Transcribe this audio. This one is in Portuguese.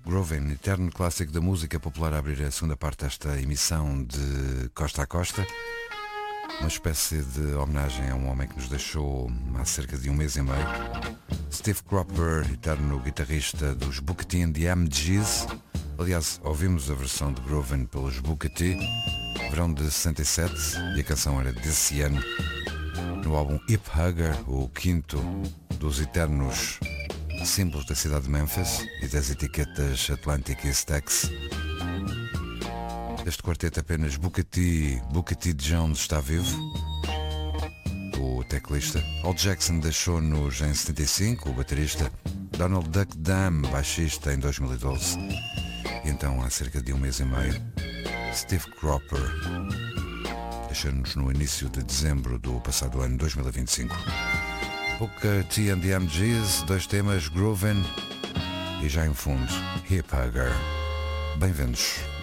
Groovin, eterno clássico da música popular, a abrir a segunda parte desta emissão de Costa a Costa. Uma espécie de homenagem a um homem que nos deixou há cerca de um mês e meio. Steve Cropper, eterno guitarrista dos Booker T and the MGs. Aliás, ouvimos a versão de Groovin pelos Booker T, verão de 67, e a canção era desse ano. No álbum Hip Hugger, o quinto dos eternos símbolos da cidade de Memphis e das etiquetas Atlantic e Stax. Deste quarteto apenas Booker T Jones está vivo, o teclista. Al Jackson deixou-nos em 75, o baterista. Donald Duck Dam, baixista, em 2012. E então, há cerca de um mês e meio, Steve Cropper deixou-nos no início de dezembro do passado ano 2025. Booker T and the MGs, dois temas, Groovin e já em fundo, Hip Hugger. Bem-vindos.